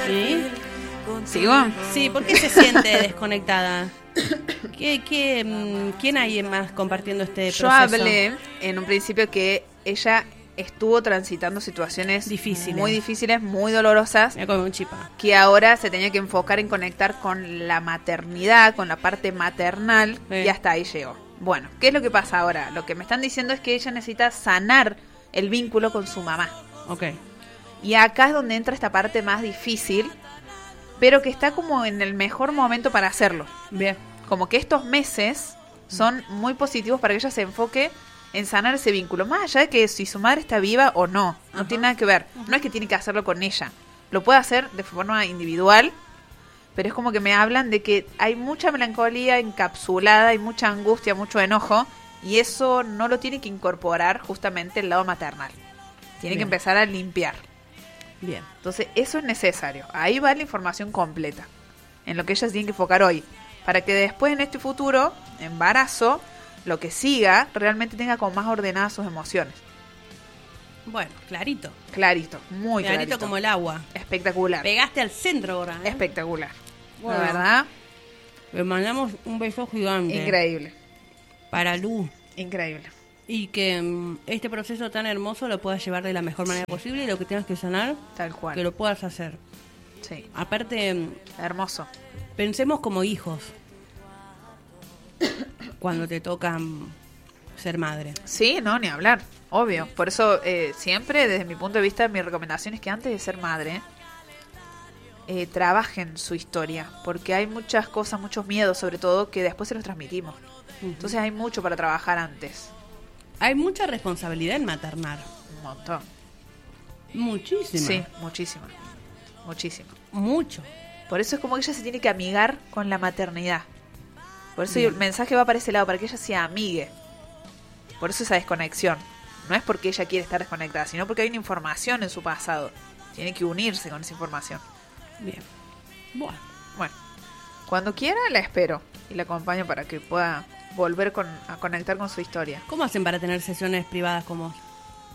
¿Sí? ¿Sigo? Sí, ¿por qué se siente desconectada? ¿Quién hay más compartiendo este proceso? Yo hablé en un principio que ella estuvo transitando situaciones difíciles, muy dolorosas, me come un chipa, que ahora se tenía que enfocar en conectar con la maternidad, con la parte maternal, y hasta ahí llegó. Bueno, ¿qué es lo que pasa ahora? Lo que me están diciendo es que ella necesita sanar el vínculo con su mamá. Ok. Y acá es donde entra esta parte más difícil, pero que está como en el mejor momento para hacerlo. Bien. Como que estos meses son muy positivos para que ella se enfoque en sanar ese vínculo, más allá de que si su madre está viva o no, no tiene nada que ver. No es que tiene que hacerlo con ella, lo puede hacer de forma individual, pero es como que me hablan de que hay mucha melancolía encapsulada, hay mucha angustia, mucho enojo, y eso no lo tiene que incorporar justamente el lado maternal. Tiene que empezar a limpiar. Bien. Entonces eso es necesario, ahí va la información completa, en lo que ella se tiene que enfocar hoy, para que después en este futuro, embarazo, lo que siga, realmente tenga como más ordenadas sus emociones. Bueno, clarito. Clarito, muy clarito. Clarito como el agua. Espectacular. Pegaste al centro ahora, ¿eh? Espectacular. Bueno, la verdad. Le mandamos un beso gigante. Increíble. Para Lu. Increíble. Y que este proceso tan hermoso lo puedas llevar de la mejor manera posible y lo que tengas que sanar, tal cual, que lo puedas hacer. Sí. Aparte, hermoso. Pensemos como hijos cuando te toca ser madre. Sí, no, ni hablar, obvio. Por eso siempre, desde mi punto de vista, mi recomendación es que antes de ser madre, trabajen su historia, porque hay muchas cosas, muchos miedos, sobre todo, que después se los transmitimos. Entonces hay mucho para trabajar antes. Hay mucha responsabilidad en maternar. Un montón. Muchísima. Sí, muchísima. Muchísima. Mucho. Por eso es como que ella se tiene que amigar con la maternidad. Por eso el mensaje va para ese lado, para que ella se amigue. Por eso esa desconexión. No es porque ella quiere estar desconectada, sino porque hay una información en su pasado. Tiene que unirse con esa información. Bien. Bueno. Cuando quiera la espero y la acompaño para que pueda volver a conectar con su historia. ¿Cómo hacen para tener sesiones privadas como vos?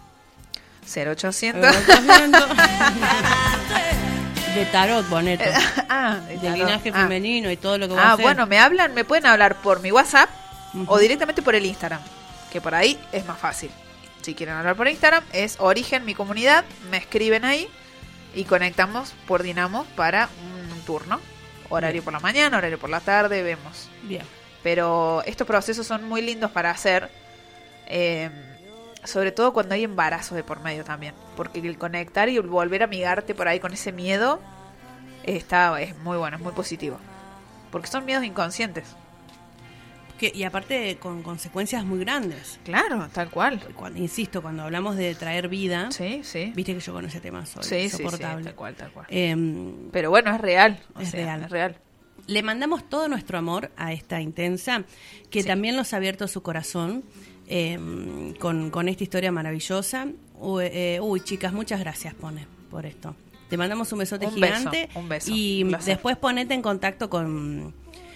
0800 de tarot, Boneto. De tarot. Linaje femenino y todo lo que va a hacer. Bueno, me pueden hablar por mi WhatsApp o directamente por el Instagram, que por ahí es más fácil. Si quieren hablar por Instagram, es Origen Mi Comunidad, me escriben ahí y coordinamos para un turno. Horario por la mañana, horario por la tarde, vemos. Bien. Pero estos procesos son muy lindos para hacer, sobre todo cuando hay embarazos de por medio también. Porque el conectar y volver a amigarte por ahí con ese miedo es muy bueno, es muy positivo. Porque son miedos inconscientes. Y aparte con consecuencias muy grandes. Claro, tal cual. Insisto, cuando hablamos de traer vida, sí. Viste que yo con ese tema soy insoportable. Sí, tal cual. Pero bueno, es real. Es real. Le mandamos todo nuestro amor a esta intensa, que también nos ha abierto su corazón con esta historia maravillosa. Chicas, muchas gracias, por esto. Te mandamos un besote gigante. Un beso. Y después ponete en contacto con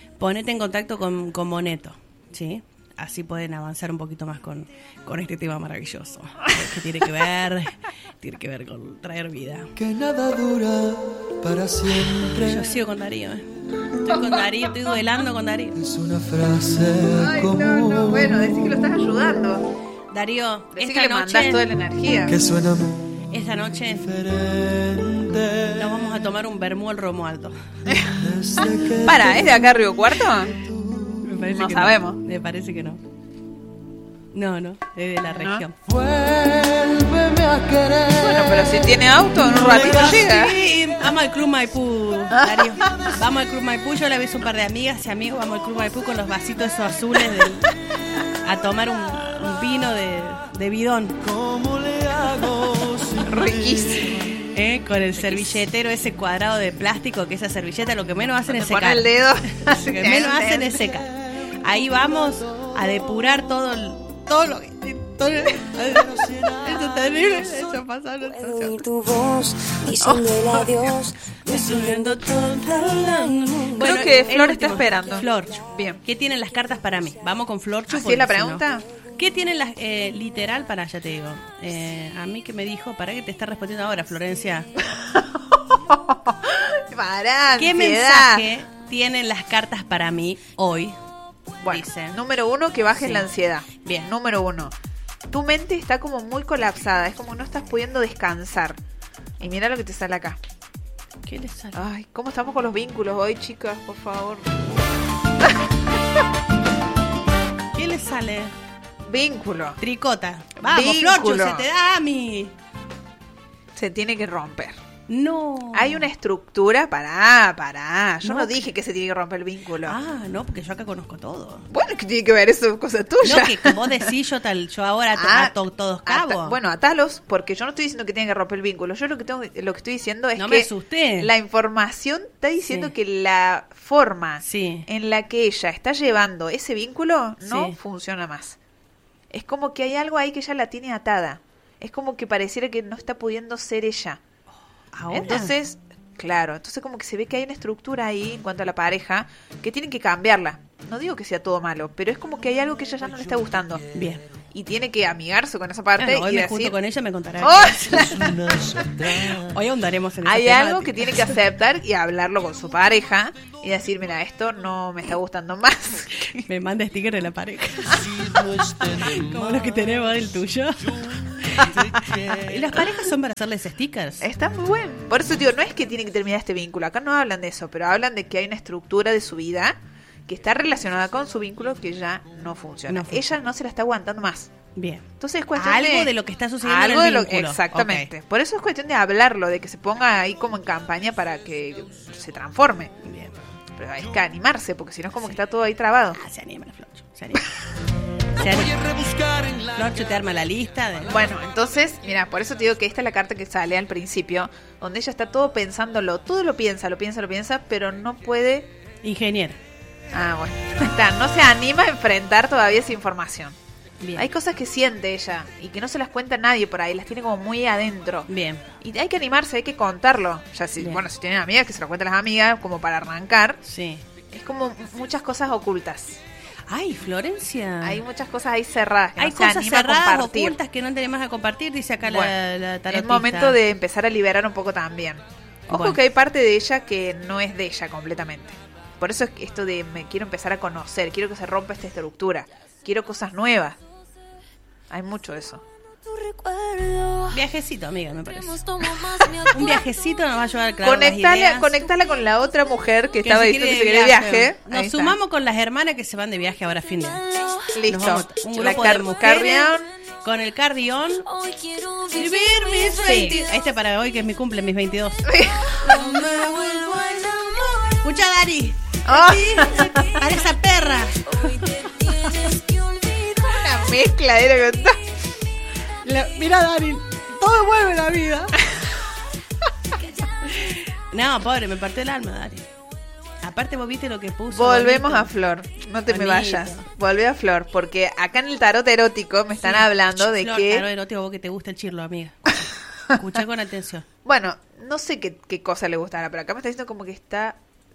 Boneto, ¿sí? Así pueden avanzar un poquito más con este tema maravilloso. Que tiene que ver con traer vida. Que nada dura para siempre. Yo sigo con Darío, Estoy con Darío, estoy duelando con Darío. Es una frase común. No, bueno, decí que lo estás ayudando. Darío, decí que le mandás toda la energía. Que suena esta noche diferente. nos vamos a tomar un vermú al Romualdo. ¿Es de acá Río Cuarto? No sabemos. Me parece que no. No, es de la región. Vuélveme a querer. Bueno, pero si tiene auto, en un ratito llega. Sí, vamos al Club Maipú, Darío. Vamos al Club Maipú, yo le aviso un par de amigas y amigos, vamos al Club Maipú con los vasitos esos azules a tomar un vino de bidón. ¿Cómo le hago? Riquísimo. Con el servilletero ese cuadrado de plástico, que esa servilleta lo que menos hacen es secar. Pone el dedo. Lo que menos hacen es secar. Ahí vamos a depurar todo lo que... Eso es terrible. Eso pasa. Puedo oír tu voz diciendo el adiós, destruyendo todo el mundo. Creo que Flor está esperando. Flor, bien. ¿Qué tienen las cartas para mí? Vamos con Flor. ¿Así es la pregunta? ¿Qué tienen las literal para, ya te digo? A mí que me dijo, para que te está respondiendo ahora, Florencia. Pará, ¿Qué ansiedad. mensaje tienen las cartas para mí hoy? Bueno, Dice. número 1, que bajes Sí. la ansiedad. Bien. Número 1, tu mente está como muy colapsada, es como no estás pudiendo descansar. Y mira lo que te sale acá. ¿Qué le sale? Ay, ¿cómo estamos con los vínculos hoy, chicas? Por favor. ¿Qué le sale? Vínculo. Tricota. Vamos, Vínculo. Florchu, se te da a mí. Se tiene que romper. No. Hay una estructura, pará. Yo No. no dije que se tiene que romper el vínculo. Ah, no, porque yo acá conozco todo. Bueno, ¿qué tiene que ver eso? Cosa tuya. No, que vos decís, yo ahora ato todos cabos. Bueno, atalos, porque yo no estoy diciendo que tienen que romper el vínculo. Yo lo que estoy diciendo es No que me asusté. la información está diciendo Sí. que la forma Sí. en la que ella está llevando ese vínculo no Sí. funciona más. Es como que hay algo ahí que ella la tiene atada. Es como que pareciera que no está pudiendo ser ella. ¿Ahora? Entonces, claro, entonces como que se ve que hay una estructura ahí en cuanto a la pareja que tienen que cambiarla. No digo que sea todo malo, pero es como que hay algo que ella ya no le está gustando. Bien. Y tiene que amigarse con esa parte Bueno, hoy y me decir, junto con ella, me contará. ¡Oh! Hoy ahondaremos en esa Hay temática. algo que tiene que aceptar y hablarlo con su pareja y decir, mira, esto no me está gustando más. Me manda sticker de la pareja. Como los que tenemos el tuyo. ¿Y las parejas son para hacerles stickers? Está muy bueno. Por eso digo, no es que tiene que terminar este vínculo. Acá no hablan de eso, pero hablan de que hay una estructura de su vida que está relacionada con su vínculo que ya no funciona. No funciona. Ella no se la está aguantando más. Bien. Entonces es cuestión Algo de lo que está sucediendo algo en el de lo vínculo. exactamente. Ok. Por eso es cuestión de hablarlo, de que se ponga ahí como en campaña para que se transforme. Bien. Pero hay que animarse, porque si no es como que está todo ahí trabado. Ah, se anima la Florchu. Se anima. Se anima. Florchu te arma la lista de... Bueno, entonces, mira, por eso te digo que esta es la carta que sale al principio, donde ella está todo pensándolo, todo lo piensa, pero no puede. Ingeniero. Ah, bueno, ahí está, no se anima a enfrentar todavía esa información. Bien. Hay cosas que siente ella y que no se las cuenta nadie por ahí, las tiene como muy adentro. Bien. Y hay que animarse, hay que contarlo. Ya si, Bien. bueno, si tienen amigas, que se lo cuenten las amigas, como para arrancar. Sí. Es como muchas cosas ocultas. Ay, Florencia. Hay muchas cosas ahí cerradas que Hay no se cosas anima a cerradas, compartir. ocultas que no tenemos a compartir, dice acá Bueno, la tarotista. es momento de empezar a liberar un poco también. Ojo Bueno. que hay parte de ella que no es de ella completamente. Por eso es que esto de me quiero empezar a conocer, quiero que se rompa esta estructura, quiero cosas nuevas. Hay mucho de eso. Tu recuerdo. Viajecito, amiga, me parece. Tomo más mi Un viajecito nos va a ayudar a clavar las Conectala, ideas. conectala con la otra mujer que Que estaba se diciendo que quiere se quería de viaje. Nos Ahí está. sumamos con las hermanas que se van de viaje ahora a fin de año. Listo. Nos vamos, un La grupo de mujeres carrión. con el cardión. Hoy quiero Vivir mis Sí. 20. Este para hoy que es mi cumple, mis 22. Escucha, Dari. Oh, Para esa perra. una mezcla era con todo. Mira, Dari. Todo vuelve la vida. No, pobre, me partió el alma, Dari. Aparte, vos viste lo que puso. Volvemos bonito. a Flor, no te me Bonito. vayas. Volvé a Flor, porque acá en el tarot erótico me están hablando de Flor, que... tarot erótico, vos que te gusta el chirlo, amiga. Escucha con atención. Bueno, no sé qué cosa le gustará, pero acá me está diciendo como que está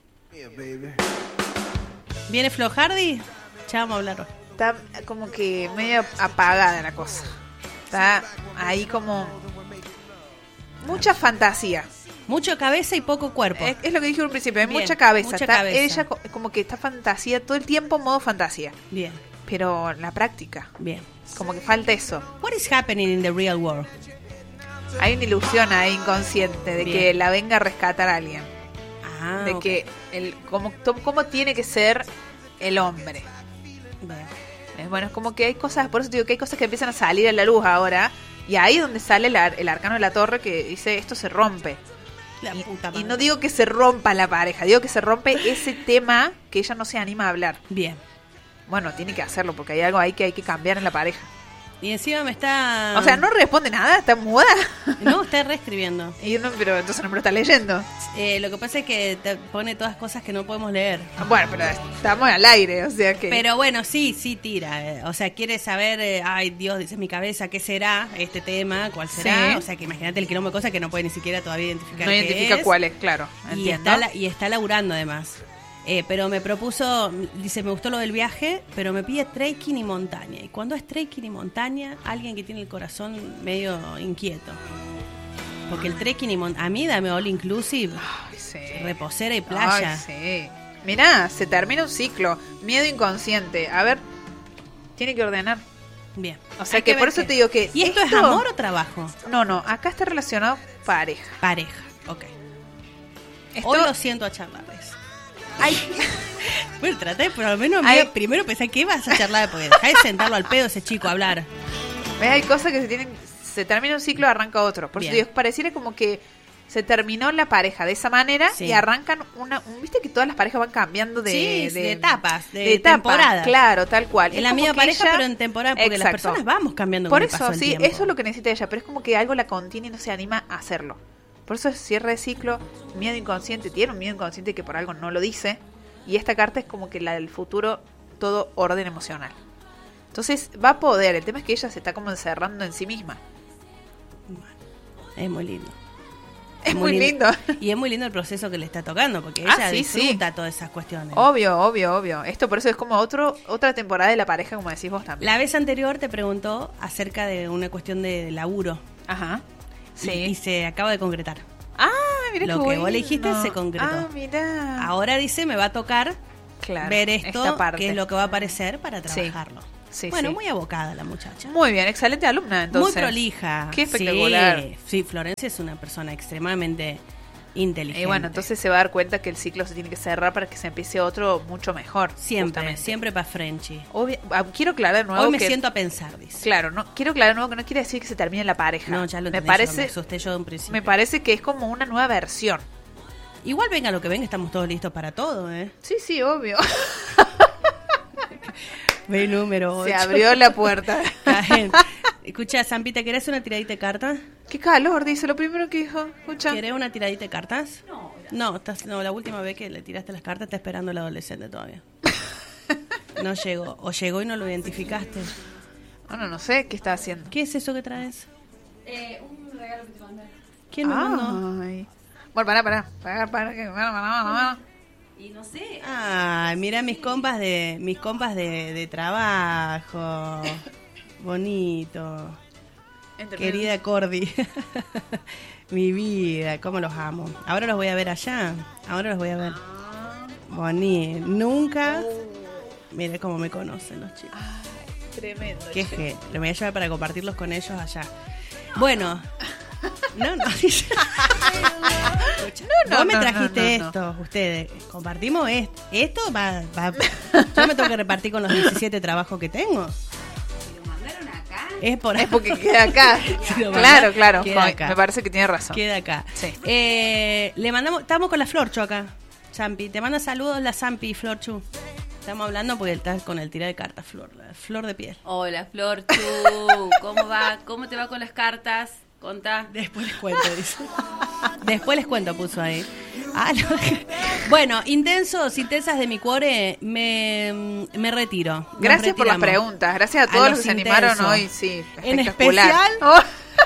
¿Viene Flo Hardy? Ya vamos a hablar hoy. está como que medio apagada la cosa. Está ahí como mucha fantasía. Mucho cabeza y poco cuerpo. Es lo que dije al principio, hay Bien, mucha cabeza. mucha Está- cabeza. Ella como que está fantasía todo el tiempo, modo fantasía. Bien, Pero la práctica, bien. como que falta eso. What is happening in the real world? Hay una ilusión ahí inconsciente de Bien. que la venga a rescatar a alguien. Ah, De ok. que cómo tiene que ser el hombre. Bien. Bueno, es como que hay cosas, por eso te digo que hay cosas que empiezan a salir a la luz ahora. Y ahí es donde sale el arcano de la torre que dice esto se rompe. La puta Y madre. no digo que se rompa la pareja, digo que se rompe ese tema que ella no se anima a hablar. Bien. Bueno, tiene que hacerlo porque hay algo ahí que hay que cambiar en la pareja. Y encima me está... O sea, no responde nada, está muda. No, está reescribiendo. Y uno, pero entonces no me lo está leyendo. Lo que pasa es que te pone todas cosas que no podemos leer. Bueno, pero estamos al aire, o sea que... Pero bueno, sí tira. O sea, quiere saber, ay Dios, dice mi cabeza, ¿qué será este tema? ¿Cuál será? Sí. O sea, que imagínate el quilombo de cosas que no puede ni siquiera todavía identificar no qué identifica es. cuál es, claro. Y Entiendo. está laburando además. Pero me propuso, dice, me gustó lo del viaje, pero me pide trekking y montaña. Y cuando es trekking y montaña, alguien que tiene el corazón medio inquieto. Porque el trekking y montaña, a mí dame all inclusive. Ay, sí. sí. Reposera y playa. Ay, sí. Mirá, se termina un ciclo. Miedo inconsciente. A ver, tiene que ordenar. Bien. O sea Hay que ver por eso qué. te digo que... ¿Y esto es amor o trabajo? No, acá está relacionado pareja. Pareja, ok. Esto... Hoy lo siento a charlarles. Ay, bueno, traté, por lo menos Ay. primero pensé que ibas a charlar, porque dejá de sentarlo al pedo ese chico a hablar. ¿Ves? Hay cosas que se termina un ciclo, arranca otro. Por eso Bien. digo, pareciera como que se terminó la pareja de esa manera Sí. y arrancan viste que todas las parejas van cambiando de etapas, de etapa, temporadas. claro, tal cual. Es Es la como misma que pareja, ella- pero en temporada, porque las Exacto. personas vamos cambiando Por con el paso eso, del sí, tiempo. eso es lo que necesita ella, pero es como que algo la contiene y no se anima a hacerlo. Por eso es cierre de ciclo, miedo inconsciente, tiene un miedo inconsciente que por algo no lo dice, y esta carta es como que la del futuro, todo orden emocional. Entonces va a poder, el tema es que ella se está como encerrando en sí misma. Es muy lindo. Es muy lindo. Y es muy lindo el proceso que le está tocando, porque Ah, ella sí, disfruta todas esas cuestiones. Obvio. Esto por eso es como otra temporada de la pareja, como decís vos también. La vez anterior te preguntó acerca de una cuestión de laburo. Ajá. Sí. Y se acaba de concretar. Ah, mira Lo qué que vos le dijiste bueno. se concretó. Ah, mira. Ahora dice, me va a tocar Claro, ver esto, esta parte. qué es lo que va a aparecer para trabajarlo. Sí, bueno, sí. muy abocada la muchacha. Muy bien, excelente alumna, entonces. Muy prolija. Qué espectacular. Sí, Florencia es una persona extremadamente inteligente. Y bueno, entonces se va a dar cuenta que el ciclo se tiene que cerrar para que se empiece otro mucho mejor. Siempre, justamente. para Frenchy. Quiero aclarar de nuevo Hoy me que... siento a pensar, dice. Claro, quiero aclarar de nuevo que no quiere decir que se termine la pareja. No, ya lo me entendí, parece, me asusté yo de un principio. me parece que es como una nueva versión. Igual venga lo que venga, estamos todos listos para todo, ¿eh? Sí, obvio. Ve número 8. Se abrió la puerta. Escucha, Zampita, ¿querés una tiradita de cartas? Qué calor, dice lo primero que dijo. Escucha. ¿Querés una tiradita de cartas? No, la última vez que le tiraste las cartas está esperando el adolescente todavía. No llegó. O llegó y no lo identificaste. No sé qué está haciendo. ¿Qué es eso que traes? Un regalo que te mandé. ¿Quién me mandó? Ay. Bueno, para. Y no sé. Ay, mira mis compas de trabajo. Bonito. Querida Cordy. Mi vida, cómo los amo. Ahora los voy a ver allá. Ahora los voy a ver. Bonito. Nunca. Mira cómo me conocen los chicos. Tremendo. Qué que lo voy a llevar para compartirlos con ellos allá. Bueno. No. Vos me trajiste esto, ustedes. Compartimos esto. Esto va. Yo me tengo que repartir con los 17 trabajos que tengo. Si lo mandaron acá. Es porque queda acá. Si lo mandás, Claro. queda acá. Me parece que tiene razón. Queda acá. Sí. Le mandamos. Estamos con la Florchu acá. Zampi. Te manda saludos la Zampi, Florchu. Estamos hablando porque estás con el tira de cartas, Flor de piel. Hola, Florchu. ¿Cómo va? ¿Cómo te va con las cartas? Contá. Después les cuento, dice. Después les cuento, puso ahí. No. Bueno, intensas de mi cuore, me retiro. Nos Gracias por las retiramos. preguntas. Gracias a todos los que se animaron intensos. hoy. Sí, En espectacular. especial, Oh,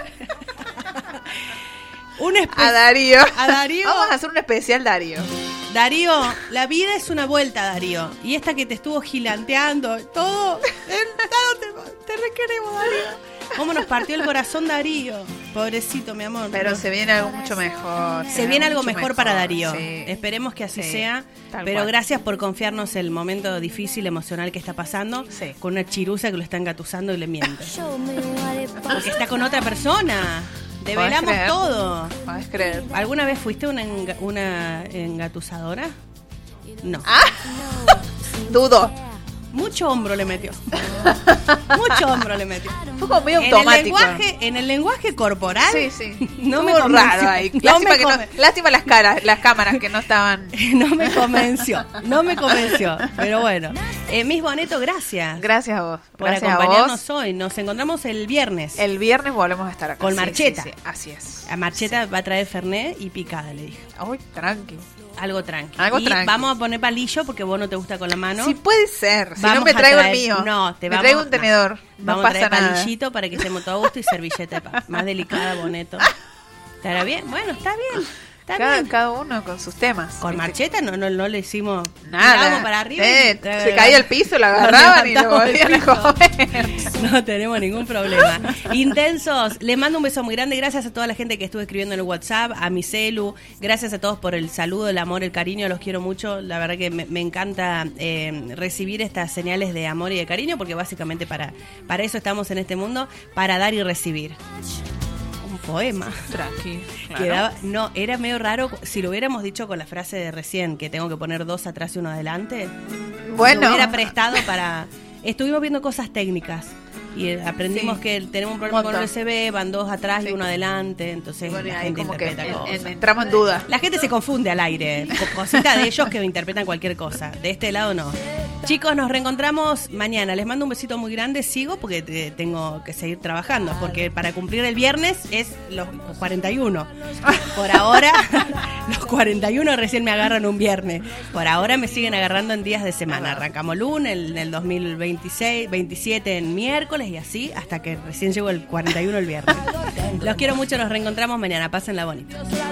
a Darío. A Darío. Vamos a hacer un especial, Darío. Darío, la vida es una vuelta, Darío. Y esta que te estuvo gilanteando, todo. Te requeremos, Darío. ¿Cómo nos partió el corazón, Darío? Pobrecito, mi amor. Pero se viene algo mucho mejor. Se viene algo mucho mejor para Darío. Sí. Esperemos que así Sí, sea. tal Pero cual. gracias por confiarnos el momento difícil, emocional que está pasando. Sí. Con una chirusa que lo está engatusando y le miente. Yo me haré Porque está con otra persona. Develamos creer? todo. ¿Podés creer? ¿Alguna vez fuiste una engatusadora? No. Dudo. Mucho hombro le metió. Mucho hombro le metió. Fue como medio En el automático. en el lenguaje corporal. Sí, sí. No me Estuvo convenció. raro ahí. No Lástima, me que conven- lástima las cámaras que no estaban. No me convenció. Pero bueno. Miss Boneto, gracias Gracias a vos. por Gracias a acompañarnos vos. hoy. Nos encontramos el viernes. El viernes volvemos a estar acá. Con Sí, Marcheta. sí, sí. Así es. A Marcheta va a traer Fernet y picada, le dije. Ay, tranqui. Algo tranqui. Algo y tranqui. vamos a poner palillo porque vos no te gusta con la mano. Si puede ser. Si no Vamos me a traigo traer- el mío. No, te me vamos- traigo un tenedor. No Vamos a pasa traer nada. palillito para que estemos todo a gusto y servilleta más delicada, Boneto. ¿Estará bien? Bueno, está bien. Cada uno con sus temas. Con Marcheta no le hicimos nada. Vamos para arriba. Se caía al piso, lo agarraban y lo volvían a comer. No tenemos ningún problema. Intensos, les mando un beso muy grande. Gracias a toda la gente que estuvo escribiendo en el WhatsApp, a mi celu. Gracias a todos por el saludo, el amor, el cariño. Los quiero mucho. La verdad que me encanta recibir estas señales de amor y de cariño, porque básicamente para eso estamos en este mundo, para dar y recibir. Poema. Tranqui, claro. Era medio raro si lo hubiéramos dicho con la frase de recién, que tengo que poner 2 atrás y 1 adelante. Bueno. Lo hubiera prestado para... Estuvimos viendo cosas técnicas y aprendimos que tenemos un problema con el USB, van 2 atrás y 1 adelante, entonces bueno, la ahí gente como que interpreta cosas. entramos en duda. La gente se confunde al aire, cositas de ellos que interpretan cualquier cosa. De este lado no. Chicos, nos reencontramos mañana. Les mando un besito muy grande. Sigo porque tengo que seguir trabajando, porque para cumplir el viernes es los 41. Por ahora, los 41 recién me agarran un viernes. Por ahora me siguen agarrando en días de semana. Arrancamos lunes, en el 2026, 27 en miércoles y así hasta que recién llegó el 41 el viernes. Los quiero mucho, nos reencontramos mañana. Pásenla bonito.